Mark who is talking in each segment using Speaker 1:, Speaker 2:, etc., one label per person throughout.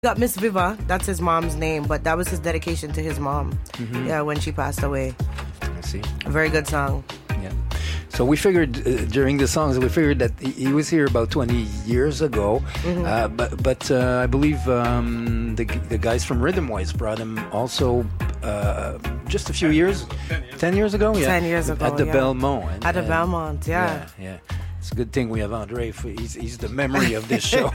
Speaker 1: got Miss Viva, that's his mom's name, but that was his dedication to his mom. Yeah, when she passed away.
Speaker 2: I see.
Speaker 1: A very good song.
Speaker 2: Yeah. So we figured during the songs, we figured that he was here about 20 years ago. But I believe the guys from Rhythm Wise brought him also just a few years, 10 years ago. Yeah,
Speaker 1: 10 years ago
Speaker 2: at the Belmont.
Speaker 1: At the Belmont, yeah.
Speaker 2: Yeah. It's a good thing we have Andre. He's the memory of this show.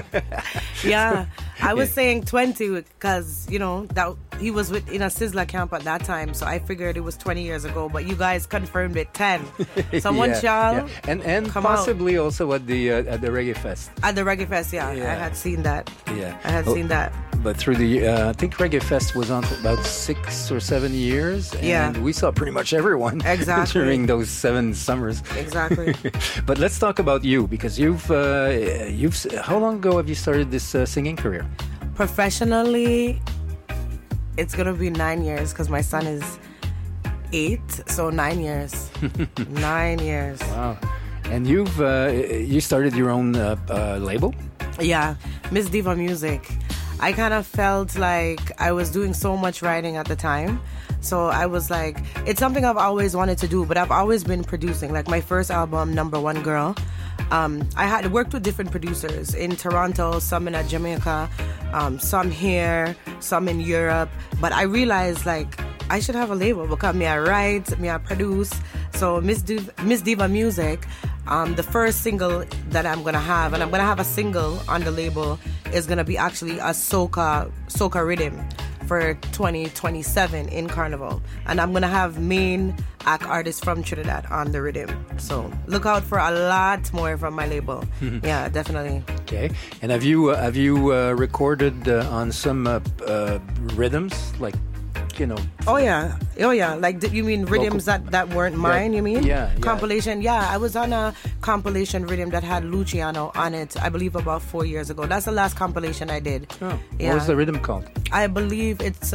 Speaker 1: Yeah, I was saying 20 because that he was in a Sizzler camp at that time, so I figured it was 20 years ago. But you guys confirmed it 10. Someone shall
Speaker 2: and possibly also at the Reggae Fest.
Speaker 1: At the Reggae Fest, yeah. I had seen that.
Speaker 2: Yeah,
Speaker 1: I had seen that.
Speaker 2: But through the, I think Reggae Fest was on for about 6 or 7 years, and we saw pretty much everyone during those 7 summers.
Speaker 1: Exactly.
Speaker 2: But let's talk about you, because you've how long ago have you started this singing career?
Speaker 1: Professionally, it's gonna be 9 years because my son is 8, so 9 years. 9 years.
Speaker 2: Wow. And you started your own label?
Speaker 1: Yeah, Miss Diva Music. I kind of felt like I was doing so much writing at the time. So I was like, it's something I've always wanted to do, but I've always been producing. Like my first album, Number One Girl, I had worked with different producers in Toronto, some in Jamaica, some here, some in Europe. But I realized like I should have a label because me I write, me I produce. So Miss Diva Music, the first single that I'm gonna have, and I'm gonna have a single on the label, is gonna be actually a soca rhythm for 2027 in Carnival, and I'm gonna have main act artists from Trinidad on the rhythm. So look out for a lot more from my label. Yeah, definitely.
Speaker 2: Okay. And have you recorded on some rhythms like?
Speaker 1: Oh yeah. Like, you mean rhythms that weren't mine? You mean?
Speaker 2: Yeah.
Speaker 1: Compilation. Yeah, I was on a compilation rhythm that had Luciano on it. I believe about 4 years ago. That's the last compilation I did.
Speaker 2: Oh.
Speaker 1: Yeah.
Speaker 2: What was the rhythm called?
Speaker 1: I believe it's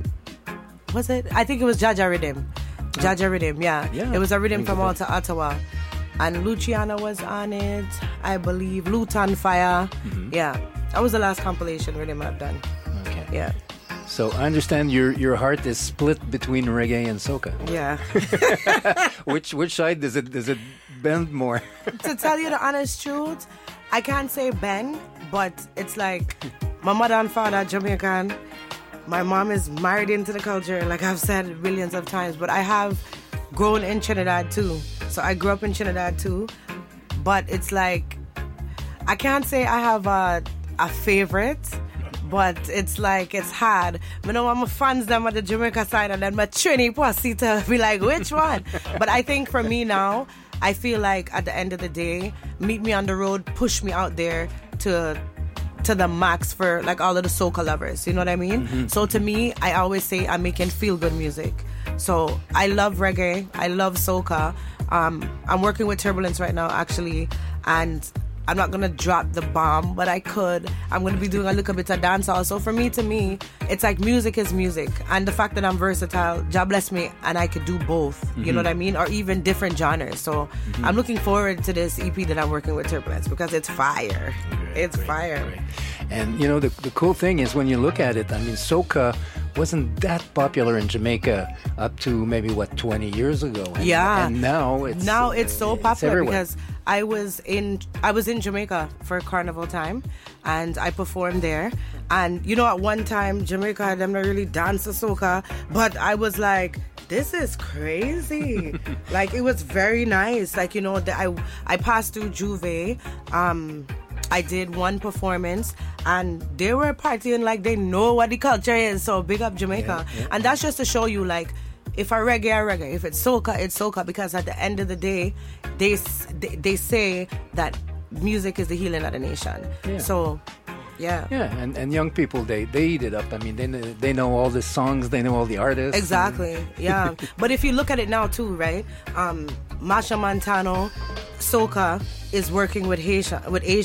Speaker 1: was it? I think it was Jaja Rhythm. Jaja Rhythm. Yeah. It was a rhythm from Alta Ottawa, and Luciano was on it. I believe Luton Fire. Yeah, that was the last compilation rhythm I've done.
Speaker 2: Okay.
Speaker 1: Yeah.
Speaker 2: So I understand your heart is split between reggae and soca.
Speaker 1: Yeah.
Speaker 2: Which side does it bend more?
Speaker 1: To tell you the honest truth, I can't say bend, but it's like my mother and father are Jamaican. My mom is married into the culture, like I've said millions of times. But I have grown in Trinidad too. So I grew up in Trinidad too. But it's like I can't say I have a favorite. But it's like, it's hard. I know I'm a fans them at the Jamaica side, and then my Trini posse to be like, which one? But I think for me now, I feel like at the end of the day, meet me on the road, push me out there to the max for like all of the soca lovers. You know what I mean? So to me, I always say I'm making feel good music. So I love reggae. I love soca. I'm working with Turbulence right now, actually, and I'm not going to drop the bomb, but I could. I'm going to be doing a little bit of dancehall. So to me, it's like music is music. And the fact that I'm versatile, God bless me, and I could do both. You know what I mean? Or even different genres. So I'm looking forward to this EP that I'm working with Turbulence because it's fire. It's fire.
Speaker 2: Great. And, the cool thing is when you look at it, I mean, soca wasn't that popular in Jamaica up to maybe, 20 years ago. And now it's so popular because I was in Jamaica for Carnival time, and I performed there. And at one time Jamaica them not really dance to soca, but I was like, this is crazy. Like, it was very nice. Like, I passed through Juve. I did one performance, and they were partying like they know what the culture is. So big up Jamaica. Yeah. And that's just to show you, like, if a reggae, if it's soca, it's soca, because at the end of the day, they say that music is the healing of the nation. Yeah. So, yeah. Yeah, and young people, they eat it up. I mean, they know all the songs, they know all the artists.
Speaker 1: Exactly, yeah. But if you look at it now too, right? Masha Montano, soca is working with Haitian.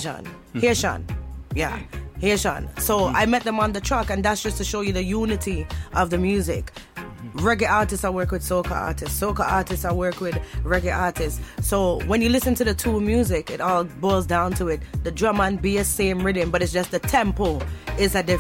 Speaker 1: Yeah. Haitian. So I met them on the truck, and that's just to show you the unity of the music. Reggae artists I work with soca artists. Soca artists I work with reggae artists. So when you listen to the two music, it all boils down to it. The drum and bass, same rhythm, but it's just the tempo is a different.